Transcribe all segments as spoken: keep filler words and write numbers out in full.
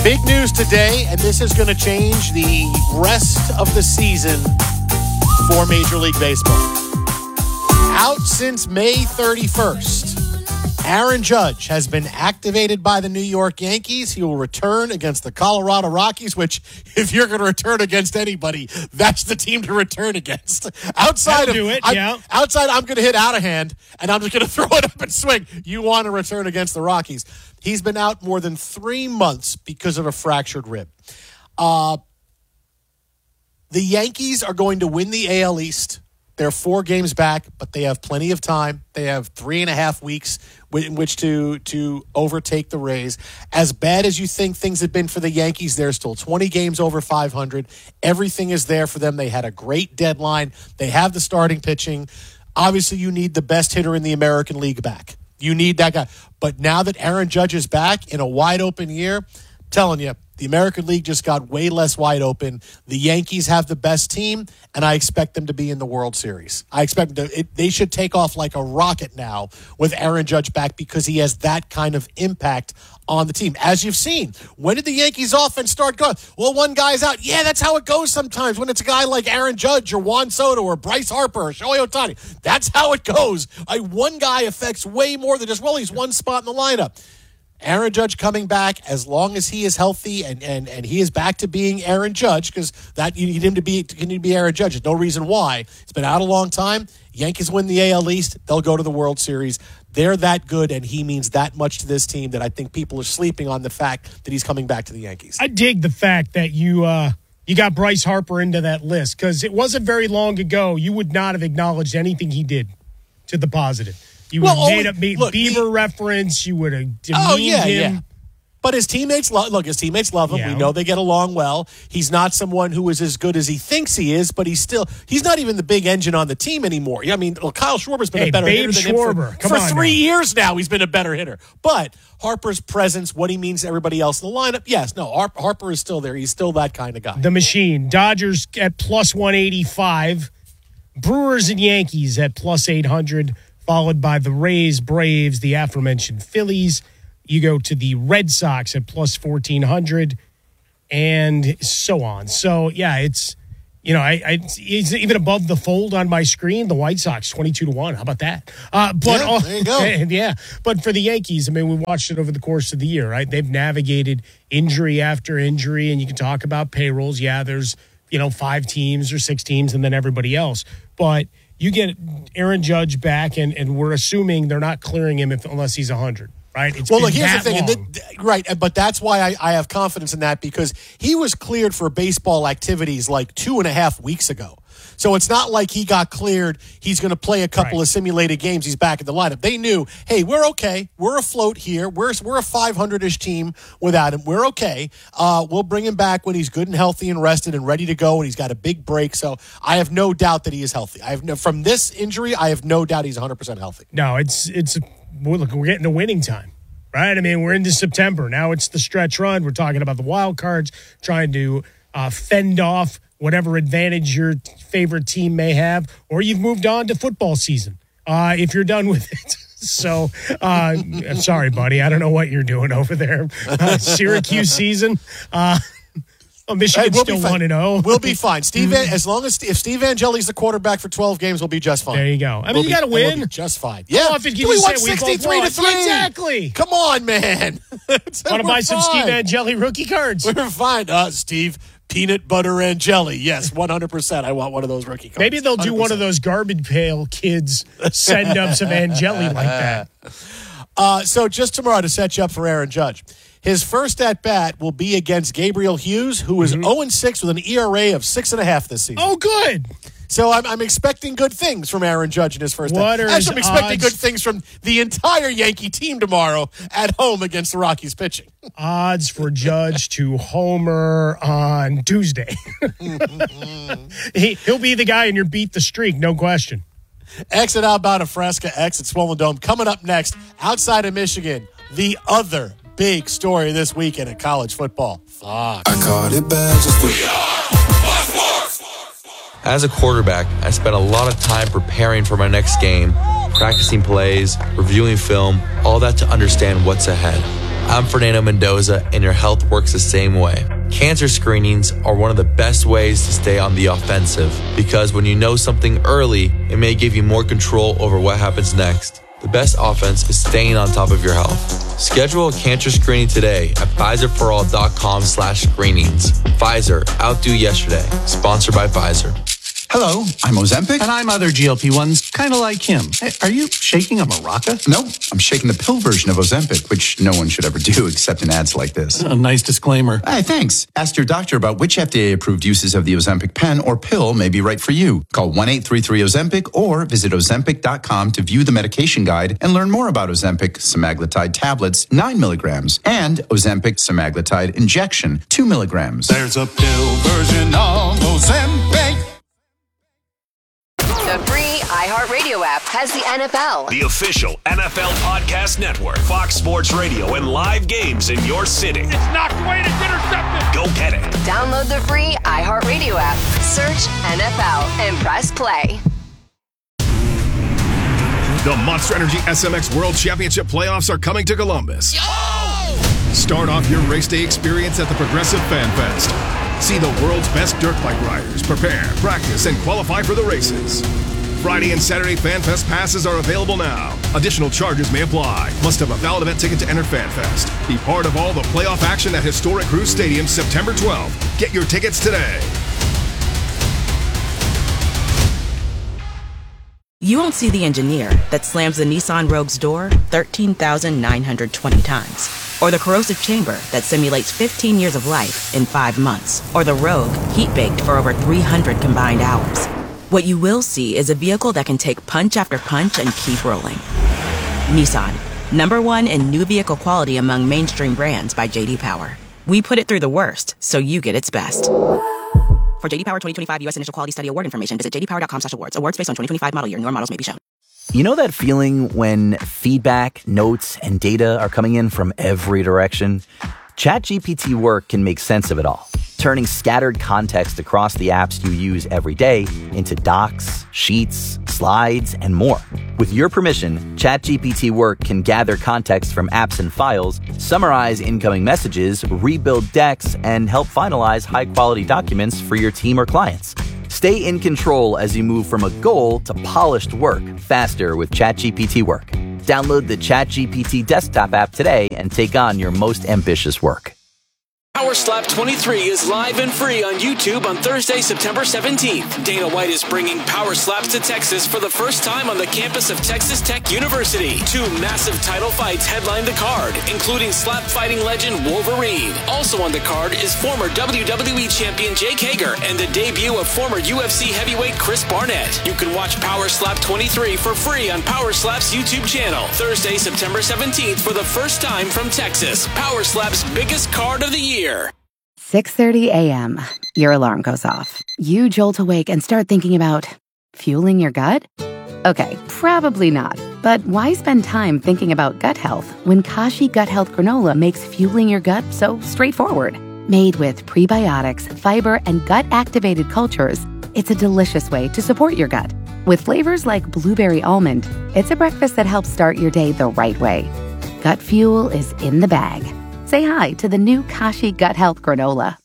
Big news today, and this is going to change the rest of the season for Major League Baseball. Out since May thirty-first, Aaron Judge has been activated by the New York Yankees. He will return against the Colorado Rockies, which, if you're going to return against anybody, that's the team to return against. Outside of do it, I'm, yeah. outside, I'm going to hit out of hand, and I'm just going to throw it up and swing. You want to return against the Rockies. He's been out more than three months because of a fractured rib. Uh, the Yankees are going to win the A L East. They're four games back, but they have plenty of time. They have three and a half weeks in which to to overtake the Rays. As bad as you think things have been for the Yankees, they're still twenty games over five hundred. Everything is there for them. They had a great deadline. They have the starting pitching. Obviously, you need the best hitter in the American League back. You need that guy. But now that Aaron Judge is back in a wide-open year, I'm telling you, the American League just got way less wide open. The Yankees have the best team, and I expect them to be in the World Series. I expect them to, it, they should take off like a rocket now with Aaron Judge back because he has that kind of impact on the team. As you've seen, when did the Yankees offense start going? Well, one guy's out. Yeah, that's how it goes sometimes when it's a guy like Aaron Judge or Juan Soto or Bryce Harper or Shohei Ohtani. That's how it goes. I, one guy affects way more than just, well, he's one spot in the lineup. Aaron Judge coming back, as long as he is healthy and, and, and he is back to being Aaron Judge, because that you need him to be to need to be Aaron Judge. There's no reason why. It's been out a long time. Yankees win the A L East. They'll go to the World Series. They're that good, and he means that much to this team that I think people are sleeping on the fact that he's coming back to the Yankees. I dig the fact that you uh, you got Bryce Harper into that list, because it wasn't very long ago you would not have acknowledged anything he did to the positive. You would well, have made only, up me, look, Bieber he, reference. You would have demeaned oh, yeah, him. Yeah. But his teammates, lo- look, his teammates love him. Yeah. We know they get along well. He's not someone who is as good as he thinks he is, but he's still, he's not even the big engine on the team anymore. I mean, well, Kyle Schwarber's been hey, a better Babe hitter than Schwarber. him for, for three now. years now. He's been a better hitter. But Harper's presence, what he means to everybody else in the lineup, yes, no, Har- Harper is still there. He's still that kind of guy. The machine. Dodgers at plus one eighty-five. Brewers and Yankees at plus eight hundred, followed by the Rays, Braves, the aforementioned Phillies. You go to the Red Sox at plus fourteen hundred, and so on. So, yeah, it's, you know, I, I it's even above the fold on my screen, the White Sox, twenty-two to one. How about that? Uh, but yeah, there you go. And, yeah, but for the Yankees, I mean, we watched it over the course of the year, right? They've navigated injury after injury, and you can talk about payrolls. Yeah, there's, you know, five teams or six teams and then everybody else. But you get Aaron Judge back, and, and we're assuming they're not clearing him if, unless he's one hundred. Right? It's well, been look, here's the that thing. And long. the, right, but that's why I, I have confidence in that, because he was cleared for baseball activities like two and a half weeks ago. So it's not like he got cleared. He's going to play a couple right. of simulated games. He's back in the lineup. They knew, hey, we're okay. We're afloat here. We're we're a five hundred-ish team without him. We're okay. Uh, we'll bring him back when he's good and healthy and rested and ready to go, and he's got a big break. So I have no doubt that he is healthy. I have no, from this injury, I have no doubt he's one hundred percent healthy. No, it's it's well, look, we're getting to winning time. Right? I mean, we're into September. Now it's the stretch run. We're talking about the wild cards, trying to uh, fend off whatever advantage your favorite team may have, or you've moved on to football season uh, if you're done with it. So, uh, I'm sorry, buddy. I don't know what you're doing over there. Uh, Syracuse season. Uh, oh, Michigan hey, we'll still one and oh. We'll be fine. Steve, Van, as long as if Steve Angeli's the quarterback for twelve games, we'll be just fine. There you go. I mean, we'll you got to win. We'll just fine. Yeah. How often can we you won say we both sixty-three to won? three. Exactly. Come on, man. Want to buy some Steve Angeli rookie cards? We're fine. Uh, Steve, peanut butter and jelly. Yes, one hundred percent. I want one of those rookie cards. Maybe they'll do one hundred percent. one of those garbage pail kids send up some Angeli like that. Uh, so just tomorrow to set you up for Aaron Judge. His first at-bat will be against Gabriel Hughes, who is mm-hmm. oh and six with an E R A of six point five this season. Oh, good. So I'm, I'm expecting good things from Aaron Judge in his first what at-bat. Actually, I'm expecting odds? good things from the entire Yankee team tomorrow at home against the Rockies pitching. Odds for Judge to homer on Tuesday. he, he'll be the guy in your beat the streak, no question. Exit outbound of Fresca, exit Swollen Dome. Coming up next, outside of Michigan, the other big story this weekend in college football. Fuck. I caught it bad just for... As a quarterback, I spent a lot of time preparing for my next game, practicing plays, reviewing film, all that to understand what's ahead. I'm Fernando Mendoza, and your health works the same way. Cancer screenings are one of the best ways to stay on the offensive because when you know something early, it may give you more control over what happens next. The best offense is staying on top of your health. Schedule a cancer screening today at Pfizerforall.com slash screenings. Pfizer, outdo yesterday. Sponsored by Pfizer. Hello, I'm Ozempic. And I'm other G L P ones, kind of like him. Hey, are you shaking a maraca? No, I'm shaking the pill version of Ozempic, which no one should ever do except in ads like this. A nice disclaimer. Hey, thanks. Ask your doctor about which F D A-approved uses of the Ozempic pen or pill may be right for you. Call one eight three three Ozempic or visit Ozempic dot com to view the medication guide and learn more about Ozempic semaglutide tablets, nine milligrams, and Ozempic semaglutide injection, two milligrams. There's a pill version of Ozempic. The free iHeartRadio app has the N F L. The official N F L Podcast Network, Fox Sports Radio, and live games in your city. It's knocked away and it's intercepted. Go get it. Download the free iHeartRadio app, search N F L, and press play. The Monster Energy S M X World Championship playoffs are coming to Columbus. Oh! Start off your race day experience at the Progressive Fan Fest. See the world's best dirt bike riders prepare, practice, and qualify for the races. Friday and Saturday Fan Fest passes are available now. Additional charges may apply. Must have a valid event ticket to enter Fan Fest. Be part of all the playoff action at historic Crew Stadium September twelfth. Get your tickets today. You won't see the engineer that slams the Nissan Rogue's door thirteen thousand nine hundred twenty times. Or the corrosive chamber that simulates fifteen years of life in five months. Or the Rogue heat-baked for over three hundred combined hours. What you will see is a vehicle that can take punch after punch and keep rolling. Nissan, number one in new vehicle quality among mainstream brands by J D Power. We put it through the worst, so you get its best. For J D Power twenty twenty-five U S Initial Quality Study Award information, visit j d power dot com slash awards. Awards based on twenty twenty-five model year. Newer models may be shown. You know that feeling when feedback, notes, and data are coming in from every direction? ChatGPT Work can make sense of it all, turning scattered context across the apps you use every day into docs, sheets, slides, and more. With your permission, ChatGPT Work can gather context from apps and files, summarize incoming messages, rebuild decks, and help finalize high-quality documents for your team or clients. Stay in control as you move from a goal to polished work faster with ChatGPT Work. Download the ChatGPT desktop app today and take on your most ambitious work. Power Slap twenty-three is live and free on YouTube on Thursday, September seventeenth. Dana White is bringing Power Slaps to Texas for the first time on the campus of Texas Tech University. Two massive title fights headline the card, including slap fighting legend Wolverine. Also on the card is former W W E champion Jake Hager and the debut of former U F C heavyweight Chris Barnett. You can watch Power Slap twenty-three for free on Power Slap's YouTube channel. Thursday, September seventeenth for the first time from Texas. Power Slap's biggest card of the year. six thirty a.m. Your alarm goes off. You jolt awake and start thinking about fueling your gut? Okay, probably not. But why spend time thinking about gut health when Kashi Gut Health Granola makes fueling your gut so straightforward? Made with prebiotics, fiber, and gut-activated cultures, it's a delicious way to support your gut. With flavors like blueberry almond, it's a breakfast that helps start your day the right way. Gut fuel is in the bag. Say hi to the new Kashi Gut Health Granola.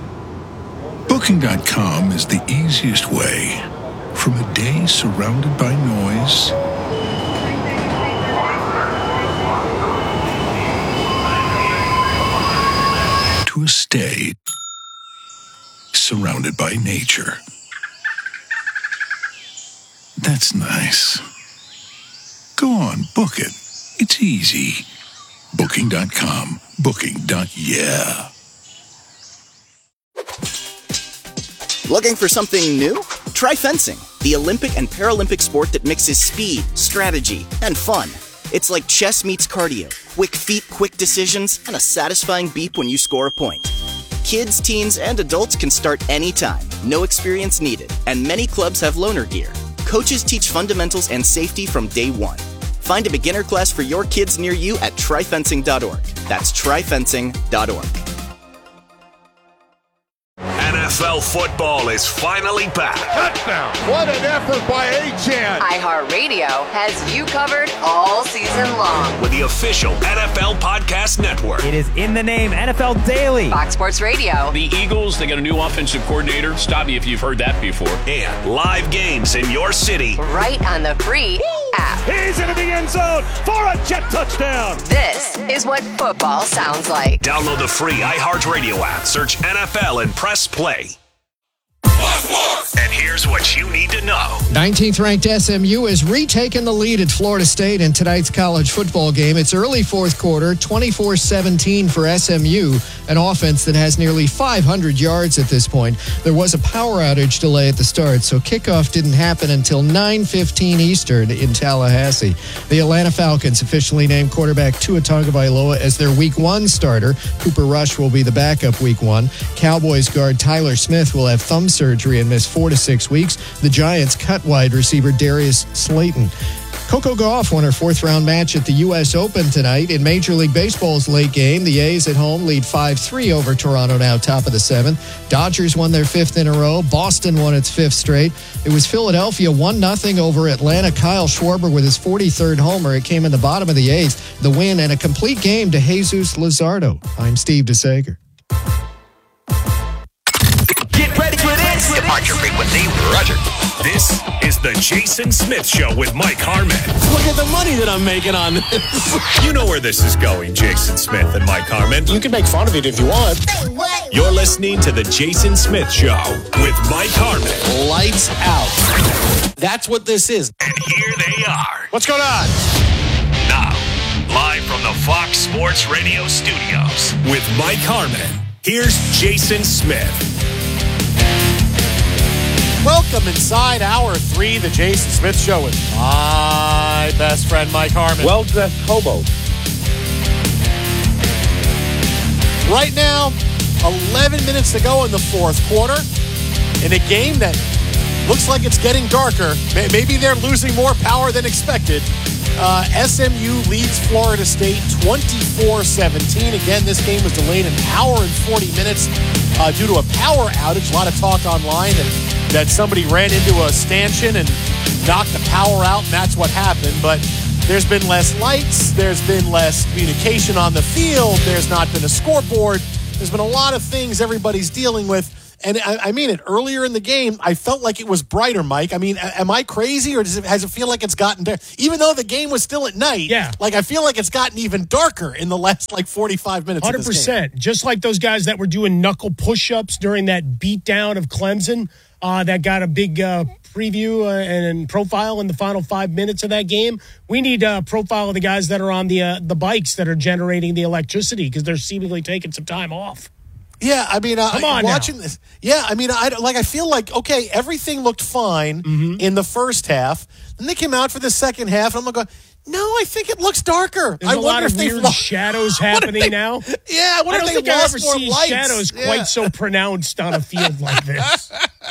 Booking dot com is the easiest way from a day surrounded by noise to a stay surrounded by nature. That's nice. Go on, book it. It's easy. Booking dot com. Booking. Yeah. Looking for something new? Try fencing, the Olympic and Paralympic sport that mixes speed, strategy, and fun. It's like chess meets cardio. Quick feet, quick decisions, and a satisfying beep when you score a point. Kids, teens, and adults can start anytime. No experience needed. And many clubs have loaner gear. Coaches teach fundamentals and safety from day one. Find a beginner class for your kids near you at try fencing dot org. That's try fencing dot org. N F F L football is finally back. Touchdown. What an effort by Achane. iHeartRadio has you covered all season long. With the official N F L Podcast Network. It is in the name, N F L Daily. Fox Sports Radio. The Eagles, they got a new offensive coordinator. Stop me if you've heard that before. And live games in your city. Right on the free Woo! App. He's into the end zone for a jet touchdown. This is what football sounds like. Download the free iHeartRadio app. Search N F L and press play. And here's what you need to know. nineteenth ranked S M U has retaken the lead at Florida State in tonight's college football game. It's early fourth quarter, twenty-four seventeen for S M U, an offense that has nearly five hundred yards at this point. There was a power outage delay at the start, so kickoff didn't happen until nine fifteen Eastern in Tallahassee. The Atlanta Falcons officially named quarterback Tua Tagovailoa as their week one starter. Cooper Rush will be the backup week one. Cowboys guard Tyler Smith will have thumb surgery and miss four to six weeks. The Giants cut wide receiver Darius Slayton. Coco Gauff won her fourth-round match at the U S Open tonight. In Major League Baseball's late game, the A's at home lead five three over Toronto, now top of the seventh. Dodgers won their fifth in a row. Boston won its fifth straight. It was Philadelphia one nothing over Atlanta. Kyle Schwarber with his forty-third homer. It came in the bottom of the eighth. The win and a complete game to Jesus Luzardo. I'm Steve DeSager. Get ready for this. Departure frequency, Roger. This is the Jason Smith Show with Mike Harmon. Look at the money that I'm making on this. You know where this is going, Jason Smith and Mike Harmon. You can make fun of it if you want. You're listening to the Jason Smith Show with Mike Harmon. Lights out. That's what this is. And here they are. What's going on? Now, live from the Fox Sports Radio studios with Mike Harmon. Here's Jason Smith. Welcome inside hour three, the Jason Smith Show with my best friend, Mike Harmon. Well-dressed hobo. Right now, eleven minutes to go in the fourth quarter in a game that looks like it's getting darker. Maybe they're losing more power than expected. Uh, S M U leads Florida State twenty-four seventeen. Again, this game was delayed an hour and forty minutes uh, due to a power outage. A lot of talk online that that somebody ran into a stanchion and knocked the power out, and that's what happened. But there's been less lights. There's been less communication on the field. There's not been a scoreboard. There's been a lot of things everybody's dealing with. And I, I mean it, earlier in the game, I felt like it was brighter, Mike. I mean, am I crazy, or does it, has it feel like it's gotten dark? Even though the game was still at night, yeah. like I feel like it's gotten even darker in the last like forty-five minutes one hundred percent. Of this game. Just like those guys that were doing knuckle push-ups during that beatdown of Clemson uh, that got a big uh, preview uh, and profile in the final five minutes of that game. We need a profile of the guys that are on the uh, the bikes that are generating the electricity because they're seemingly taking some time off. Yeah, I mean, uh, Come on watching now. this. Yeah, I mean, I like. I feel like okay, everything looked fine mm-hmm. in the first half. Then they came out for the second half, and I'm going, no, I think it looks darker. There's I a wonder lot of if they've weird lo- shadows happening they, now. Yeah, I wonder I don't if think they've I've lost ever more seen lights. shadows yeah. quite so pronounced on a field like this.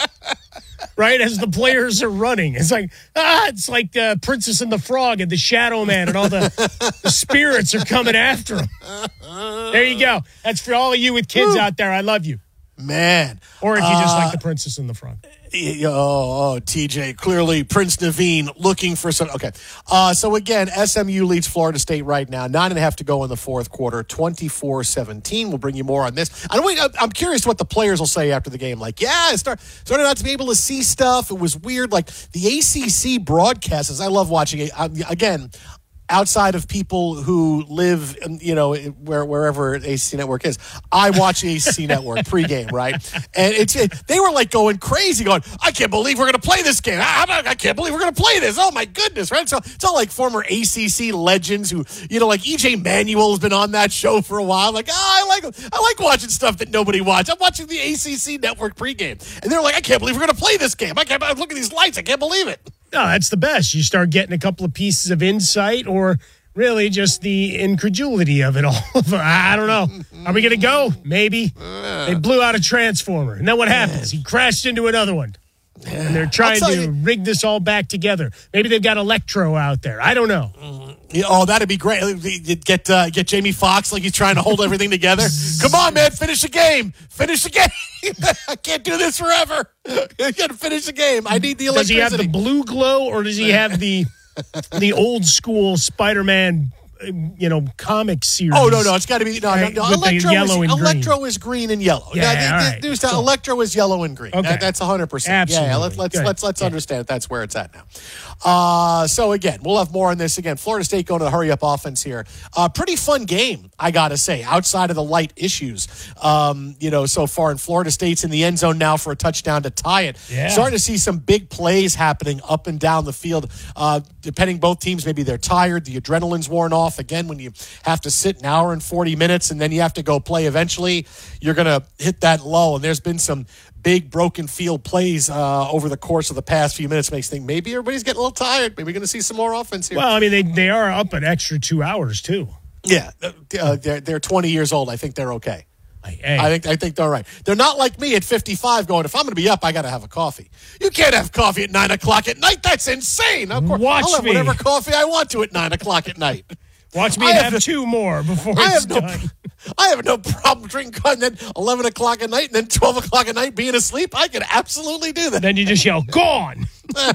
Right, as the players are running. It's like, ah, it's like uh, Princess and the Frog and the Shadow Man and all the, the spirits are coming after him. There you go. That's for all of you with kids Woo. out there. I love you. Man. Or if you just uh, like the Princess and the Frog. Oh, oh, T J, clearly Prince Naveen looking for some. Okay. Uh, so, again, S M U leads Florida State right now. Nine and a half to go in the fourth quarter, twenty-four seventeen. We'll bring you more on this. I don't, I'm curious what the players will say after the game. Like, yeah, I start, started not to be able to see stuff. It was weird. Like, the A C C broadcasters, I love watching it. Um, again, outside of people who live, you know, where, wherever A C C Network is, I watch A C C Network pregame, right? And it's it, they were like going crazy, going, I can't believe we're going to play this game. I, I, I can't believe we're going to play this. Oh my goodness, right? So it's all like former A C C legends who, you know, like E J Manuel has been on that show for a while. Like, oh, I like I like watching stuff that nobody watched. I'm watching the A C C Network pregame, and they're like, I can't believe we're going to play this game. I can't. Look at these lights. I can't believe it. No, that's the best. You start getting a couple of pieces of insight or really just the incredulity of it all. I don't know. Are we going to go? Maybe. They blew out a transformer. And then what happens? He crashed into another one. And they're trying to you. rig this all back together. Maybe they've got Electro out there. I don't know. Mm, yeah, oh, that'd be great. Get uh, get Jamie Foxx like he's trying to hold everything together. Come on, man, finish the game. Finish the game. I can't do this forever. You got to finish the game. I need the electricity. Does he have the blue glow, or does he have the the old school Spider-Man? You know, comic series. Oh no, no, it's got to be no, right, no, no. Electro, yellow is, and Electro green. is green and yellow. Yeah, yeah all the, right. the, the, Electro is yellow and green. Okay. That, that's a hundred percent. Absolutely. Yeah, yeah. Let's let's Good. let's let's yeah. understand that's where it's at now. Uh, so again, we'll have more on this. Again, Florida State going to the hurry up offense here. Uh, pretty fun game, I gotta say. Outside of the light issues, um, you know, so far in Florida State's in the end zone now for a touchdown to tie it. Yeah. Starting to see some big plays happening up and down the field. Uh, depending both teams, maybe they're tired, the adrenaline's worn off. Again, when you have to sit an hour and forty minutes and then you have to go play, eventually you're going to hit that lull. And there's been some big broken field plays uh, over the course of the past few minutes. Makes you think maybe everybody's getting a little tired. Maybe we're going to see some more offense here. Well, I mean, they, they are up an extra two hours, too. Yeah, uh, they're, they're twenty years old. I think they're okay. Hey. I think I think they're right. They're not like me at fifty-five going, if I'm going to be up, I got to have a coffee. You can't have coffee at nine o'clock at night. That's insane. Of course, Watch I'll have me. whatever coffee I want to at nine o'clock at night. Watch me I have, have two more before I it's have no, done. I have no problem drinking and then eleven o'clock at night and then twelve o'clock at night being asleep. I can absolutely do that. Then you just yell, gone.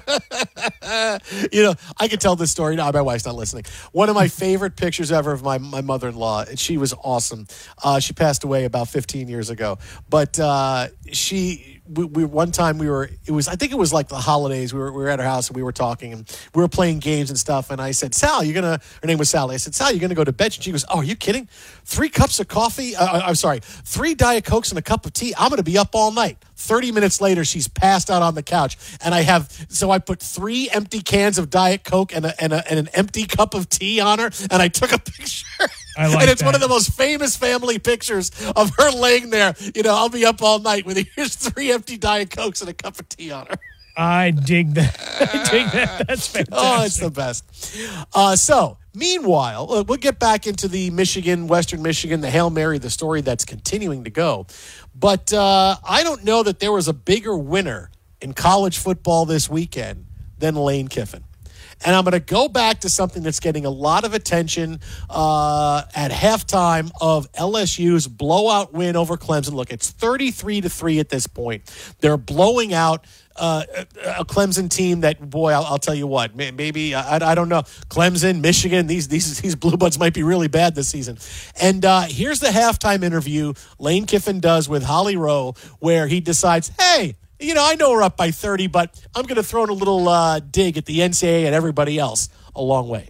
You know, I could tell this story. No, my wife's not listening. One of my favorite pictures ever of my, my mother-in-law, and she was awesome. Uh, she passed away about fifteen years ago. But uh, she, we, we one time we were, it was, I think it was like the holidays. We were, we were at her house and we were talking and we were playing games and stuff. And I said, Sal, you're going to, her name was Sally. I said, Sal, you're going to go to bed? And she goes, oh, are you kidding? Three cups of coffee? Uh, I'm sorry, three Diet Cokes and a cup of tea? I'm going to be up all night. thirty minutes later, she's passed out on the couch. And I have, so I put three empty cans of Diet Coke and, a, and, a, and an empty cup of tea on her. And I took a picture. I like and it's that. one of the most famous family pictures of her laying there. You know, I'll be up all night with here's three empty Diet Cokes and a cup of tea on her. I dig that. I dig that. That's fantastic. Oh, it's the best. Uh, so, meanwhile, uh, we'll get back into the Michigan, Western Michigan, the Hail Mary, the story that's continuing to go. But uh, I don't know that there was a bigger winner in college football this weekend than Lane Kiffin. And I'm going to go back to something that's getting a lot of attention uh, at halftime of L S U's blowout win over Clemson. Look, it's thirty-three to three at this point. They're blowing out uh, a Clemson team that, boy, I'll, I'll tell you what, maybe, I, I don't know, Clemson, Michigan, these these these Blue Buds might be really bad this season. And uh, here's the halftime interview Lane Kiffin does with Holly Rowe, where he decides, hey, you know, I know we're up by thirty, but I'm going to throw in a little uh, dig at the N C double A and everybody else a long way.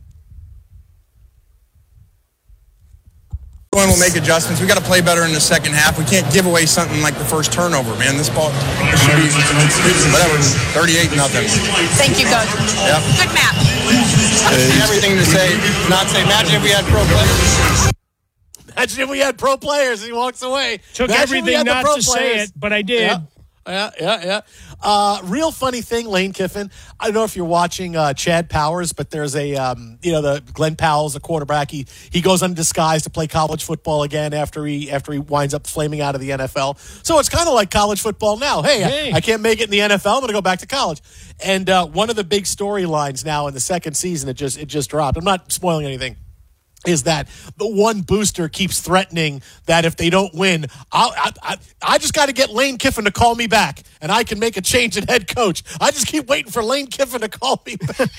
We'll make adjustments. We got to play better in the second half. We can't give away something like the first turnover, man. This ball this should be whatever, thirty-eight nothing. Thank you, coach. Yep. Good map. Everything to say, not say. Imagine if we had pro players. Imagine if we had pro players. He walks away. Took Imagine everything not to players. say it, but I did. Yeah. Yeah, yeah, yeah. Uh, real funny thing, Lane Kiffin. I don't know if you're watching uh, Chad Powers, but there's a, um, you know, the Glenn Powell's a quarterback. He he goes undisguised to play college football again after he after he winds up flaming out of the N F L. So it's kind of like college football now. Hey, hey. I, I can't make it in the N F L. I'm going to go back to college. And uh, one of the big storylines now in the second season, it just it just dropped. I'm not spoiling anything. Is that the one booster keeps threatening that if they don't win, I'll, I, I, I just got to get Lane Kiffin to call me back, and I can make a change in head coach. I just keep waiting for Lane Kiffin to call me back.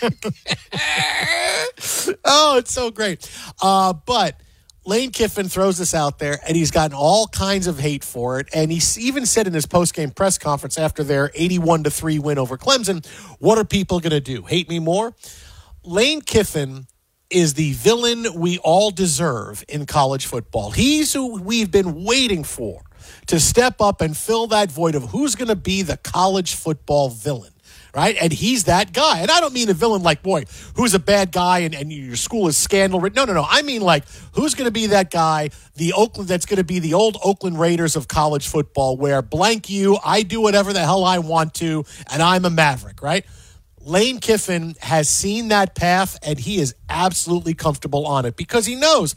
Oh, it's so great. Uh, but Lane Kiffin throws this out there, and he's gotten all kinds of hate for it. And he even said in his post-game press conference after their eighty-one to three win over Clemson, what are people going to do? Hate me more? Lane Kiffin is the villain we all deserve in college football. He's who we've been waiting for to step up and fill that void of who's going to be the college football villain, right? And he's that guy. And I don't mean a villain like, boy, who's a bad guy and, and your school is scandal. No, no, no. I mean like, who's going to be that guy, the Oakland, that's going to be the old Oakland Raiders of college football, where blank you, I do whatever the hell I want to, and I'm a maverick, right? Lane Kiffin has seen that path, and he is absolutely comfortable on it because he knows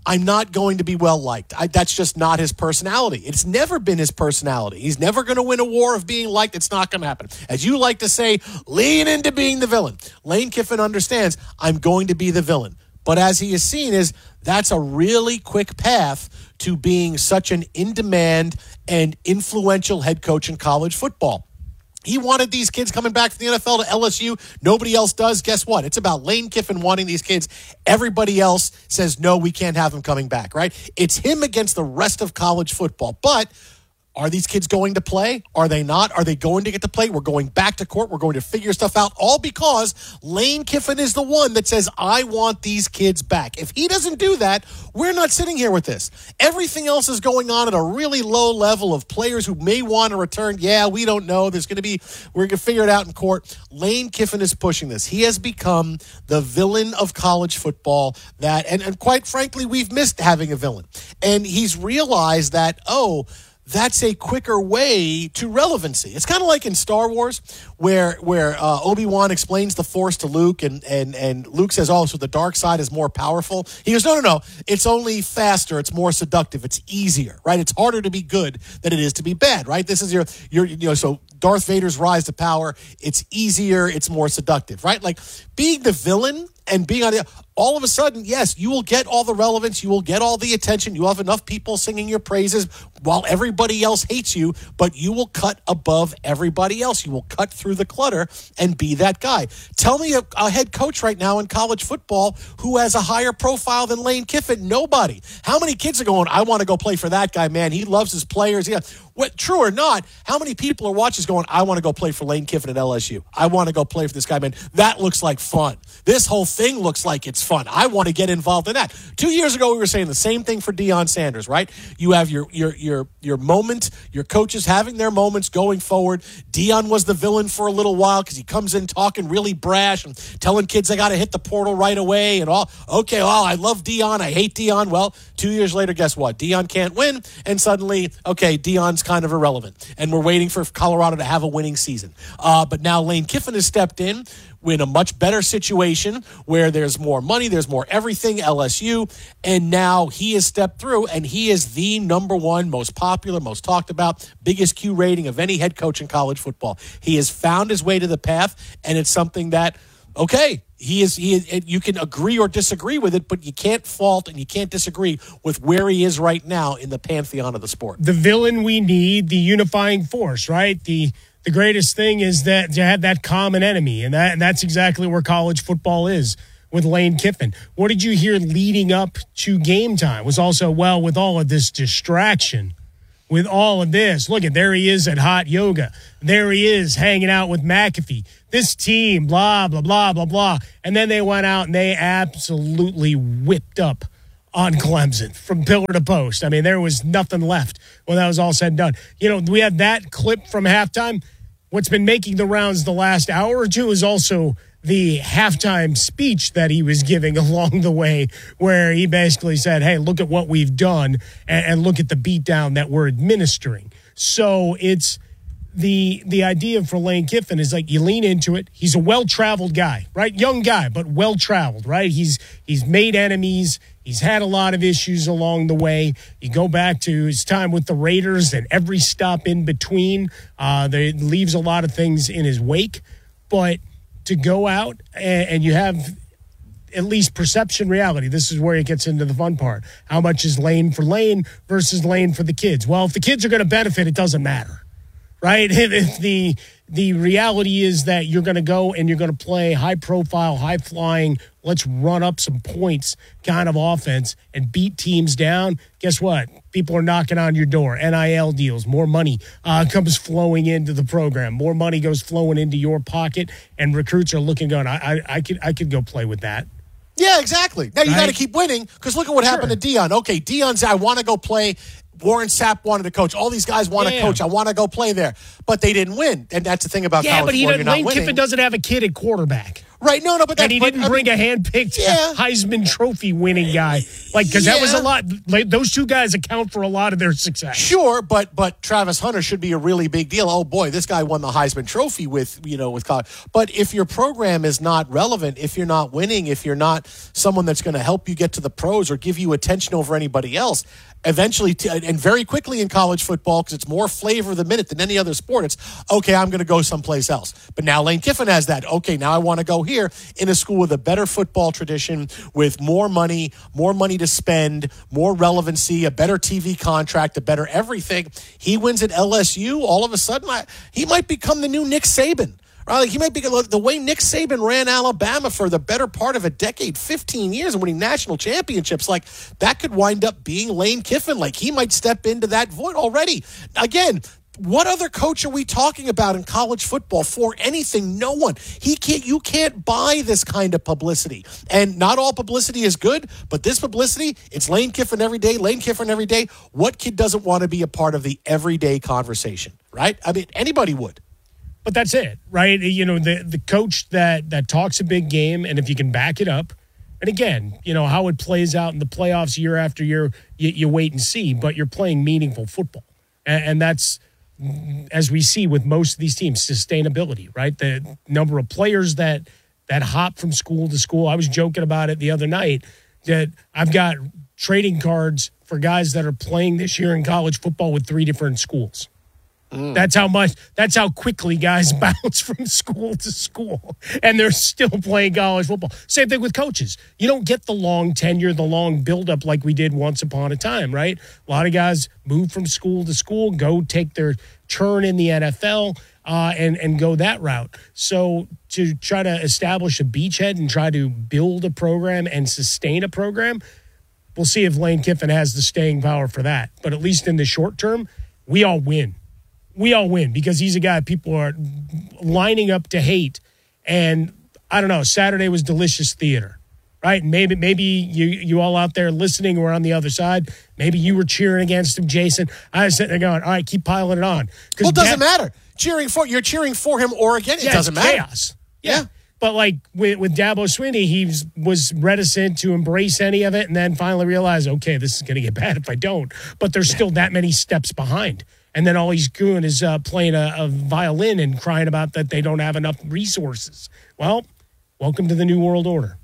I'm not going to be well liked. I, that's just not his personality. It's never been his personality. He's never going to win a war of being liked. It's not going to happen. As you like to say, lean into being the villain. Lane Kiffin understands I'm going to be the villain. But as he is seen is that's a really quick path to being such an in-demand and influential head coach in college football. He wanted these kids coming back from the N F L to L S U. Nobody else does. Guess what? It's about Lane Kiffin wanting these kids. Everybody else says, no, we can't have them coming back, right? It's him against the rest of college football. But are these kids going to play? Are they not? Are they going to get to play? We're going back to court. We're going to figure stuff out, all because Lane Kiffin is the one that says, I want these kids back. If he doesn't do that, we're not sitting here with this. Everything else is going on at a really low level of players who may want to return. Yeah, we don't know. There's going to be, we're going to figure it out in court. Lane Kiffin is pushing this. He has become the villain of college football that, and, and quite frankly, we've missed having a villain. And he's realized that, oh, that's a quicker way to relevancy. It's kind of like in Star Wars where where uh, Obi-Wan explains the Force to Luke and, and, and Luke says, oh, so the dark side is more powerful. He goes, no, no, no. It's only faster. It's more seductive. It's easier, right? It's harder to be good than it is to be bad, right? This is your, your you know, so Darth Vader's rise to power. It's easier. It's more seductive, right? Like being the villain and being on the, all of a sudden, yes, you will get all the relevance. You will get all the attention. You have enough people singing your praises while everybody else hates you, but you will cut above everybody else. You will cut through the clutter and be that guy. Tell me a, a head coach right now in college football who has a higher profile than Lane Kiffin. Nobody. How many kids are going, I want to go play for that guy, man. He loves his players. Yeah. What, true or not, how many people are watching going, I want to go play for Lane Kiffin at L S U. I want to go play for this guy, man. That looks like fun. This whole thing looks like it's fun. I want to get involved in that. Two years ago, we were saying the same thing for Deion Sanders, right? You have your your your your moment, your coaches having their moments going forward. Deion was the villain for a little while because he comes in talking really brash and telling kids they got to hit the portal right away and all. Okay, well, I love Deion. I hate Deion. Well, two years later, guess what? Deion can't win, and suddenly, okay, Deion's kind of irrelevant, and we're waiting for Colorado to have a winning season. Uh, but now Lane Kiffin has stepped in. We're in a much better situation where there's more money, there's more everything, L S U, and now he has stepped through, and he is the number one, most popular, most talked about, biggest Q rating of any head coach in college football. He has found his way to the path, and it's something that, okay, he is. He is, you can agree or disagree with it, but you can't fault and you can't disagree with where he is right now in the pantheon of the sport. The villain we need, the unifying force, right? The The greatest thing is that to have that common enemy, and that and that's exactly where college football is with Lane Kiffin. What did you hear leading up to game time? Was also, well, with all of this distraction, with all of this, look at there he is at hot yoga. There he is hanging out with McAfee. This team, blah, blah, blah, blah, blah. And then they went out and they absolutely whipped up on Clemson from pillar to post. I mean, there was nothing left when that was all said and done. You know, we had that clip from halftime. What's been making the rounds the last hour or two is also the halftime speech that he was giving along the way, where he basically said, hey, look at what we've done and, and look at the beatdown that we're administering. So it's the the idea for Lane Kiffin is like you lean into it. He's a well-traveled guy, right? Young guy, but well-traveled, right? He's he's made enemies. He's had a lot of issues along the way. You go back to his time with the Raiders and every stop in between. Uh, that leaves a lot of things in his wake. But to go out and, and you have at least perception reality, this is where it gets into the fun part. How much is Lane for Lane versus Lane for the kids? Well, if the kids are going to benefit, it doesn't matter. Right? If, if the the reality is that you're going to go and you're going to play high-profile, high-flying, let's run up some points kind of offense and beat teams down, guess what? People are knocking on your door. N I L deals, more money uh, comes flowing into the program. More money goes flowing into your pocket, and recruits are looking going, I, I, I, could, I could go play with that. Yeah, exactly. Now you Right? got to keep winning because look at what happened Sure. to Deion. Okay, Deion's, I want to go play Warren Sapp wanted to coach. All these guys want to yeah. coach. I want to go play there. But they didn't win. And that's the thing about yeah, college but he football. You're not Lane winning. Kiffin doesn't have a kid at quarterback. Right, no, no, but that, and he but, didn't I bring mean, a hand-picked yeah. Heisman Trophy winning guy, like because yeah. that was a lot. Like, those two guys account for a lot of their success. Sure, but but Travis Hunter should be a really big deal. Oh boy, this guy won the Heisman Trophy with you know with college. But if your program is not relevant, if you're not winning, if you're not someone that's going to help you get to the pros or give you attention over anybody else, eventually t- and very quickly in college football, because it's more flavor of the minute than any other sport, it's okay, I'm going to go someplace else. But now Lane Kiffin has that. Okay, now I want to go here in a school with a better football tradition, with more money, more money to spend, more relevancy, a better T V contract, a better everything. He wins at L S U. All of a sudden, he might become the new Nick Saban. Right? Like he might be the way Nick Saban ran Alabama for the better part of a decade, fifteen years, and winning national championships. Like that could wind up being Lane Kiffin. Like he might step into that void already. Again, what other coach are we talking about in college football for anything? No one. He can't. You can't buy this kind of publicity. And not all publicity is good, but this publicity, it's Lane Kiffin every day, Lane Kiffin every day. What kid doesn't want to be a part of the everyday conversation, right? I mean, anybody would. But that's it, right? You know, the the coach that that talks a big game, and if you can back it up, and again, you know, how it plays out in the playoffs year after year, you, you wait and see, but you're playing meaningful football. And, and that's, as we see with most of these teams, sustainability, right? The number of players that that hop from school to school. I was joking about it the other night that I've got trading cards for guys that are playing this year in college football with three different schools. Mm. That's how much, that's how quickly guys bounce from school to school, and they're still playing college football. Same thing with coaches. You don't get the long tenure, the long buildup like we did once upon a time, right? A lot of guys move from school to school, go take their turn in the N F L, uh, and, and go that route. So to try to establish a beachhead and try to build a program and sustain a program, we'll see if Lane Kiffin has the staying power for that. But at least in the short term, we all win. We all win because he's a guy people are lining up to hate. And I don't know, Saturday was delicious theater, right? Maybe maybe you you all out there listening were on the other side. Maybe you were cheering against him, Jason. I was sitting there going, all right, keep piling it on. Well, it doesn't that, matter. Cheering for You're cheering for him or against. It yeah, doesn't it's matter. Chaos. Yeah. yeah. But like with, with Dabo Swinney, he was, was reticent to embrace any of it and then finally realized, okay, this is going to get bad if I don't. But there's still that many steps behind. And then all he's doing is uh, playing a, a violin and crying about that they don't have enough resources. Well, welcome to the New World Order.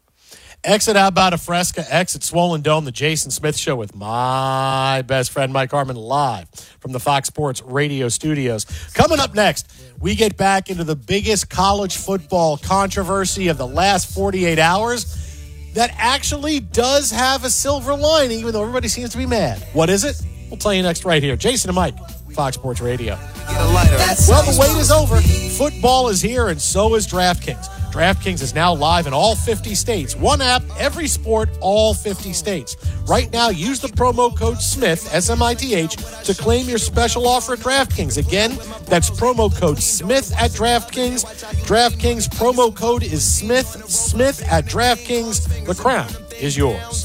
Exit How About a Fresca, exit Swollen Dome, the Jason Smith Show with my best friend Mike Harmon live from the Fox Sports Radio studios. Coming up next, we get back into the biggest college football controversy of the last forty-eight hours that actually does have a silver lining, even though everybody seems to be mad. What is it? We'll tell you next right here. Jason and Mike, Fox Sports Radio. Well, the wait is over. Football is here, and so is DraftKings. DraftKings is now live in all fifty states. One app, every sport, all fifty states. Right now, use the promo code SMITH, S M I T H, to claim your special offer at DraftKings. Again, that's promo code SMITH at DraftKings. DraftKings promo code is SMITH, SMITH at DraftKings. The crown is yours.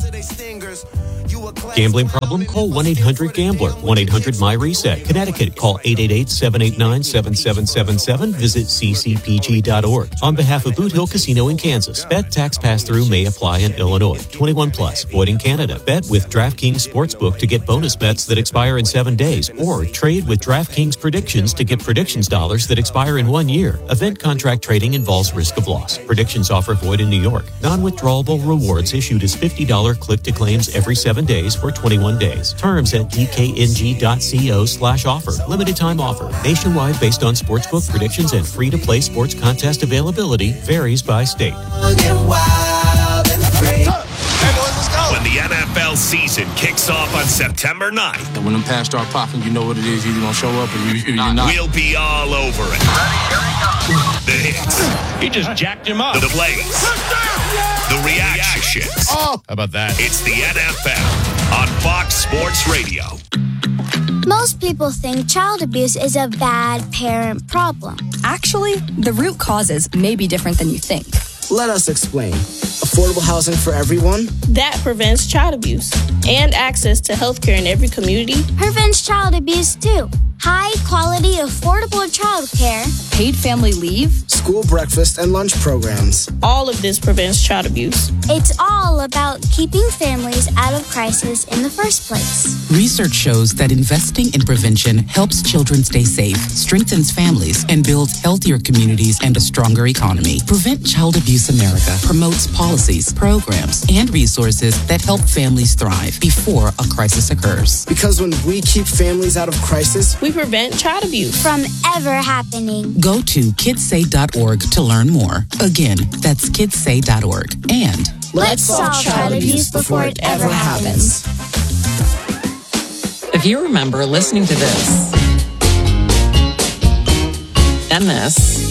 Gambling problem? Call one eight hundred gambler. one eight hundred my reset. Connecticut, call eight eight eight, seven eight nine, seven seven seven seven. Visit c c p g dot org. On behalf of Boot Hill Casino in Kansas, bet tax pass-through may apply in Illinois. twenty-one plus, void in Canada. Bet with DraftKings Sportsbook to get bonus bets that expire in seven days. Or trade with DraftKings Predictions to get predictions dollars that expire in one year. Event contract trading involves risk of loss. Predictions offer void in New York. Non-withdrawable rewards issued as fifty dollars click-to-claims every seven days for twenty-one days. Terms at d k n g dot co slash offer. Limited time offer. Nationwide based on sportsbook predictions and free-to-play sports contest availability varies by state. When the N F L season kicks off on September ninth. When them pass start popping, you know what it is. You're going to show up or you, you're not. We'll be all over it. The hits. He just jacked him up. The plays. The reactions. Oh, how about that? It's the N F L on Fox Sports Radio. Most people think child abuse is a bad parent problem. Actually, the root causes may be different than you think. Let us explain. Affordable housing for everyone? That prevents child abuse. And access to health care in every community. Prevents child abuse, too. High quality, affordable child care. Paid family leave. School breakfast and lunch programs. All of this prevents child abuse. It's all about keeping families out of crisis in the first place. Research shows that investing in prevention helps children stay safe, strengthens families, and builds healthier communities and a stronger economy. Prevent Child Abuse America promotes policies, programs, and resources that help families thrive before a crisis occurs. Because when we keep families out of crisis, we prevent child abuse from ever happening. Go to kids say dot org to learn more. Again, that's kids say dot org. And let's solve child abuse before it ever happens. If you remember listening to this and this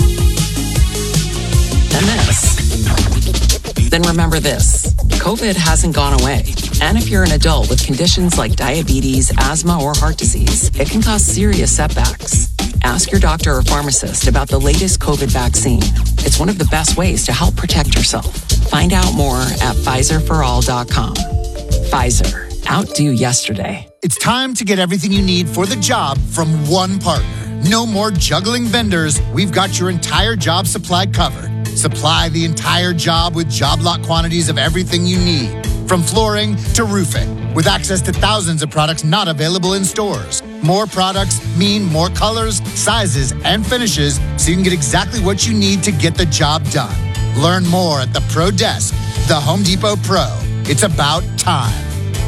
and this, then remember this. COVID hasn't gone away. And if you're an adult with conditions like diabetes, asthma, or heart disease, it can cause serious setbacks. Ask your doctor or pharmacist about the latest COVID vaccine. It's one of the best ways to help protect yourself. Find out more at Pfizer for all dot com. Pfizer. Outdo yesterday. It's time to get everything you need for the job from one partner. No more juggling vendors. We've got your entire job supply covered. Supply the entire job with job lot quantities of everything you need, from flooring to roofing, with access to thousands of products not available in stores. More products mean more colors, sizes, and finishes, so you can get exactly what you need to get the job done. Learn more at the Pro Desk, the Home Depot Pro. It's about time.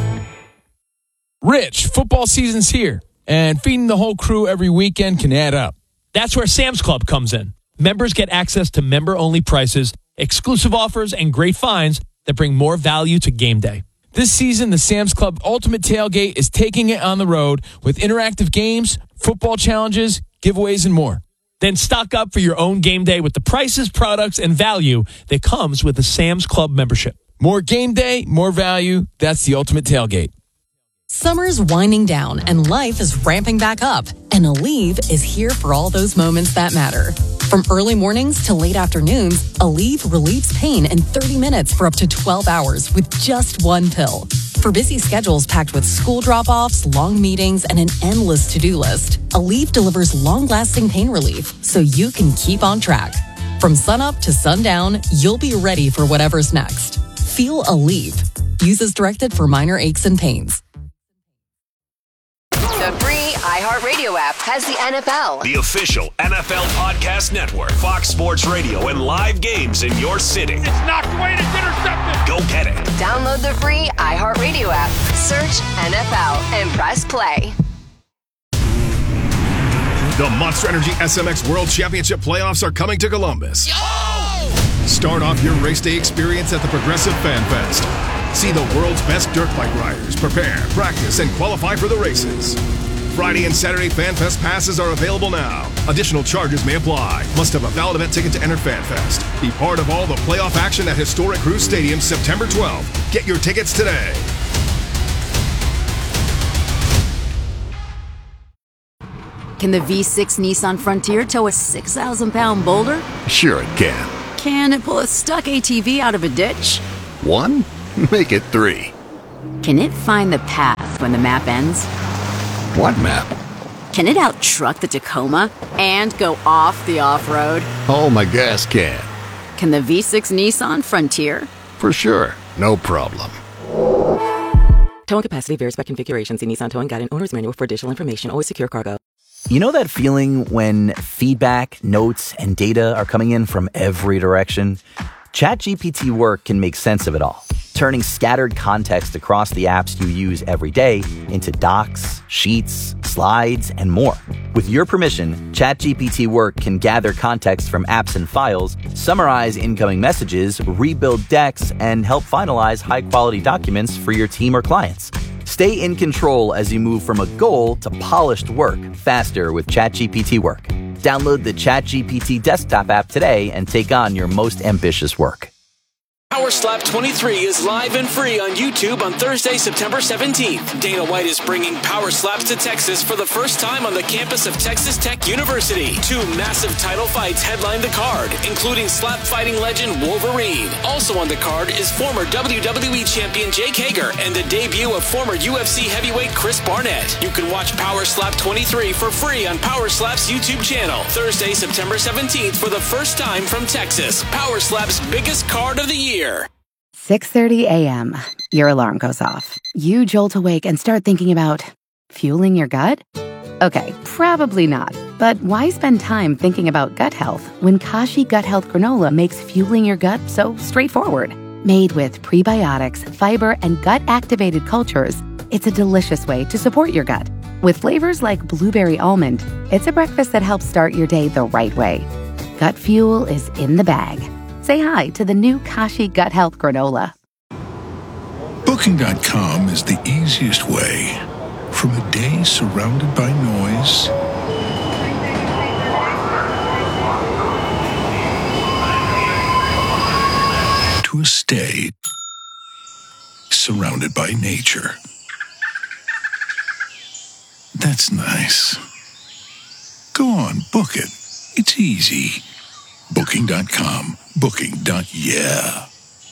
Rich, football season's here, and feeding the whole crew every weekend can add up. That's where Sam's Club comes in. Members get access to member-only prices, exclusive offers, and great finds that bring more value to game day. This season, the Sam's Club Ultimate Tailgate is taking it on the road with interactive games, football challenges, giveaways, and more. Then stock up for your own game day with the prices, products, and value that comes with a Sam's Club membership. More game day, more value. That's the Ultimate Tailgate. Summer's winding down and life is ramping back up. And Aleve is here for all those moments that matter. From early mornings to late afternoons, Aleve relieves pain in thirty minutes for up to twelve hours with just one pill. For busy schedules packed with school drop-offs, long meetings, and an endless to-do list, Aleve delivers long-lasting pain relief so you can keep on track. From sunup to sundown, you'll be ready for whatever's next. Feel Aleve. Use as directed for minor aches and pains. The free iHeartRadio app has the N F L. The official N F L podcast network, Fox Sports Radio, and live games in your city. It's knocked away and it's intercepted. Go get it. Download the free iHeartRadio app. Search N F L and press play. The Monster Energy S M X World Championship playoffs are coming to Columbus. Yo! Start off your race day experience at the Progressive Fan Fest. See the world's best dirt bike riders prepare, practice, and qualify for the races. Friday and Saturday Fan Fest passes are available now. Additional charges may apply. Must have a valid event ticket to enter Fan Fest. Be part of all the playoff action at historic Cruise Stadium September twelfth. Get your tickets today. Can the V six Nissan Frontier tow a six thousand pound boulder? Sure it can. Can it pull a stuck A T V out of a ditch? One? Make it three. Can it find the path when the map ends? What map? Can it out-truck the Tacoma and go off the off-road? Oh, my gas can. Can the V six Nissan Frontier? For sure. No problem. Towing capacity varies by configuration. See Nissan Towing Guide and Owner's Manual for additional information. Always secure cargo. You know that feeling when feedback, notes, and data are coming in from every direction? ChatGPT Work can make sense of it all, turning scattered context across the apps you use every day into docs, sheets, slides, and more. With your permission, ChatGPT Work can gather context from apps and files, summarize incoming messages, rebuild decks, and help finalize high-quality documents for your team or clients. Stay in control as you move from a goal to polished work faster with ChatGPT Work. Download the ChatGPT desktop app today and take on your most ambitious work. Power Slap twenty-three is live and free on YouTube on Thursday, September seventeenth. Dana White is bringing Power Slaps to Texas for the first time on the campus of Texas Tech University. Two massive title fights headline the card, including slap fighting legend Wolverine. Also on the card is former W W E champion Jake Hager and the debut of former U F C heavyweight Chris Barnett. You can watch Power Slap twenty-three for free on Power Slap's YouTube channel Thursday, September seventeenth for the first time from Texas. Power Slap's biggest card of the year. six thirty a.m. Your alarm goes off. You jolt awake and start thinking about fueling your gut? Okay, probably not. But why spend time thinking about gut health when Kashi Gut Health Granola makes fueling your gut so straightforward? Made with prebiotics, fiber, and gut-activated cultures, it's a delicious way to support your gut. With flavors like blueberry almond, it's a breakfast that helps start your day the right way. Gut fuel is in the bag. Say hi to the new Kashi Gut Health Granola. Booking dot com is the easiest way from a day surrounded by noise to a stay surrounded by nature. That's nice. Go on, book it. It's easy. Booking dot com. Booking. Yeah.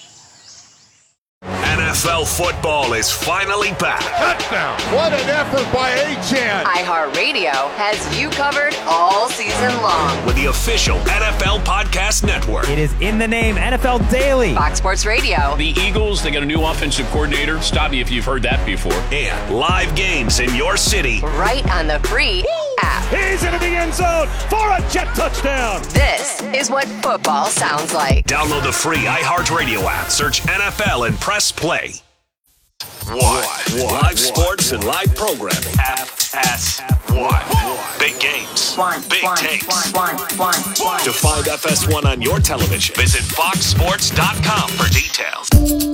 N F L football is finally back. Touchdown. What an effort by Achane. iHeartRadio has you covered all season long. With the official N F L Podcast Network. It is in the name, N F L Daily. Fox Sports Radio. The Eagles, they got a new offensive coordinator. Stop me if you've heard that before. And live games in your city. Right on the free app. He's into the end zone for a jet touchdown. This is what football sounds like. Download the free iHeartRadio app. Search N F L and press play. What? Live sports and live programming. F S one. Big games. Big takes. To find F S one on your television, visit fox sports dot com for details.